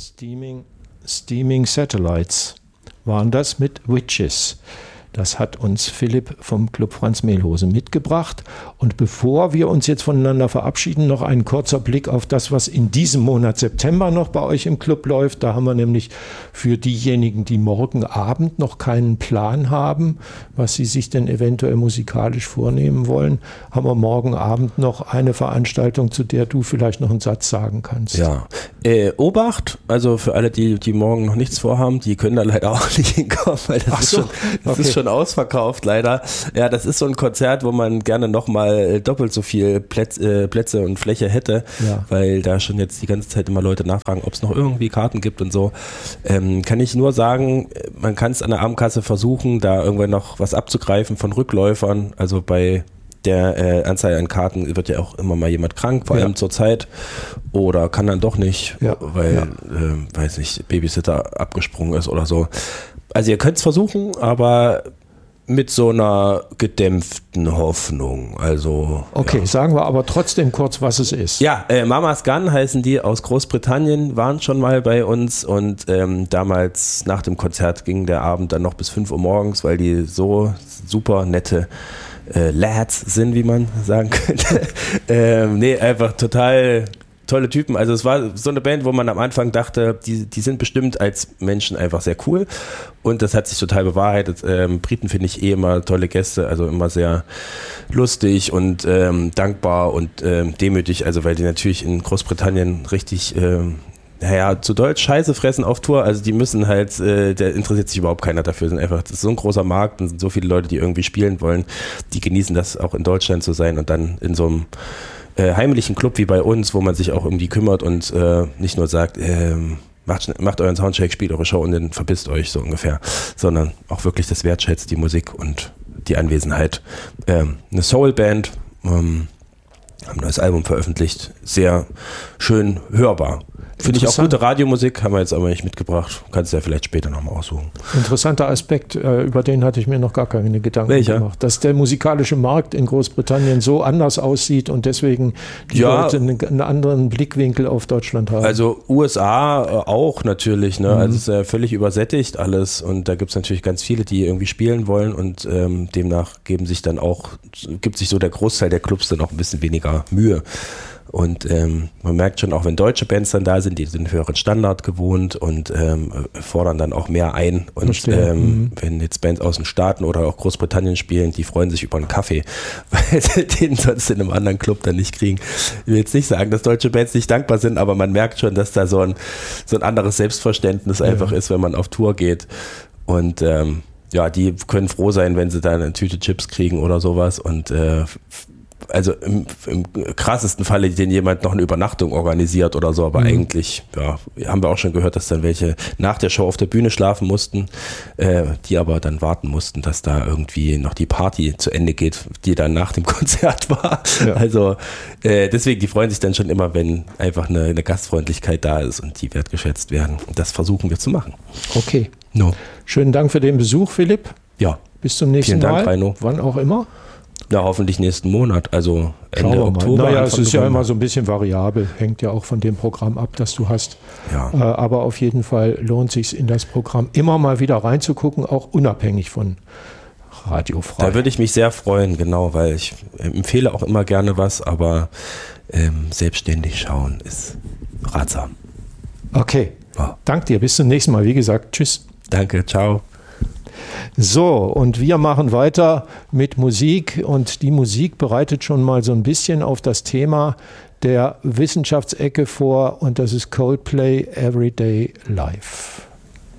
Steaming Satellites waren das mit Witches. Das hat uns Philipp vom Club Franz Mehlhose mitgebracht. Und bevor wir uns jetzt voneinander verabschieden, noch ein kurzer Blick auf das, was in diesem Monat September noch bei euch im Club läuft. Da haben wir nämlich für diejenigen, die morgen Abend noch keinen Plan haben, was sie sich denn eventuell musikalisch vornehmen wollen, haben wir morgen Abend noch eine Veranstaltung, zu der du vielleicht noch einen Satz sagen kannst. Ja, Obacht, also für alle, die morgen noch nichts vorhaben, die können da leider auch nicht hinkommen, weil das ist schon ausverkauft, leider. Ja, das ist so ein Konzert, wo man gerne nochmal doppelt so viel Plätze und Fläche hätte, weil da schon jetzt die ganze Zeit immer Leute nachfragen, ob es noch irgendwie Karten gibt und so. Kann ich nur sagen, man kann es an der Abendkasse versuchen, da irgendwann noch was abzugreifen von Rückläufern. Also bei der Anzahl an Karten wird ja auch immer mal jemand krank, vor allem zur Zeit, oder kann dann doch nicht, weil, weiß nicht, Babysitter abgesprungen ist oder so. Also ihr könnt es versuchen, aber mit so einer gedämpften Hoffnung. Also, okay, sagen wir aber trotzdem kurz, was es ist. Ja, Mama's Gun heißen die, aus Großbritannien, waren schon mal bei uns und damals nach dem Konzert ging der Abend dann noch bis 5 Uhr morgens, weil die so super nette Lads sind, wie man sagen könnte. Einfach total tolle Typen. Also es war so eine Band, wo man am Anfang dachte, die sind bestimmt als Menschen einfach sehr cool und das hat sich total bewahrheitet. Briten finde ich immer tolle Gäste, also immer sehr lustig und dankbar und demütig, also weil die natürlich in Großbritannien richtig zu Deutsch Scheiße fressen auf Tour, also die müssen halt, da interessiert sich überhaupt keiner dafür, das ist so ein großer Markt und sind so viele Leute, die irgendwie spielen wollen, die genießen das auch in Deutschland zu sein und dann in so einem heimlichen Club wie bei uns, wo man sich auch irgendwie kümmert und nicht nur sagt, macht euren Soundcheck, spielt eure Show und dann verpisst euch so ungefähr, sondern auch wirklich das wertschätzt, die Musik und die Anwesenheit. Eine Soulband, haben ein neues Album veröffentlicht, sehr schön hörbar. Finde ich auch gute Radiomusik, haben wir jetzt aber nicht mitgebracht. Kannst du ja vielleicht später nochmal aussuchen. Interessanter Aspekt, über den hatte ich mir noch gar keine Gedanken gemacht. Dass der musikalische Markt in Großbritannien so anders aussieht und deswegen die Leute einen anderen Blickwinkel auf Deutschland haben. Also USA auch natürlich, ne? Also es ist ja völlig übersättigt alles und da gibt es natürlich ganz viele, die irgendwie spielen wollen und demnach gibt sich so der Großteil der Clubs dann auch ein bisschen weniger Mühe. Und man merkt schon, auch wenn deutsche Bands dann da sind, die sind höheren Standard gewohnt und fordern dann auch mehr ein. Und wenn jetzt Bands aus den Staaten oder auch Großbritannien spielen, die freuen sich über einen Kaffee, weil sie den sonst in einem anderen Club dann nicht kriegen. Ich will jetzt nicht sagen, dass deutsche Bands nicht dankbar sind, aber man merkt schon, dass da so ein anderes Selbstverständnis einfach ist, wenn man auf Tour geht. Und die können froh sein, wenn sie da eine Tüte Chips kriegen oder sowas und also im krassesten Falle, den jemand noch eine Übernachtung organisiert oder so, aber eigentlich, haben wir auch schon gehört, dass dann welche nach der Show auf der Bühne schlafen mussten, die aber dann warten mussten, dass da irgendwie noch die Party zu Ende geht, die dann nach dem Konzert war. Ja. Also deswegen, die freuen sich dann schon immer, wenn einfach eine Gastfreundlichkeit da ist und die wertgeschätzt werden. Und das versuchen wir zu machen. Okay. Schönen Dank für den Besuch, Philipp. Ja. Bis zum nächsten Mal. Vielen Dank, Reino. Wann auch immer. Ja, hoffentlich nächsten Monat, also Ende Oktober. Naja, es ist ja immer so ein bisschen variabel, hängt ja auch von dem Programm ab, das du hast. Ja. Aber auf jeden Fall lohnt es sich in das Programm immer mal wieder reinzugucken, auch unabhängig von Radio Frei. Da würde ich mich sehr freuen, genau, weil ich empfehle auch immer gerne was, aber selbstständig schauen ist ratsam. Okay, danke dir, bis zum nächsten Mal. Wie gesagt, tschüss. Danke, ciao. So, und wir machen weiter mit Musik und die Musik bereitet schon mal so ein bisschen auf das Thema der Wissenschaftsecke vor und das ist Coldplay Everyday Life.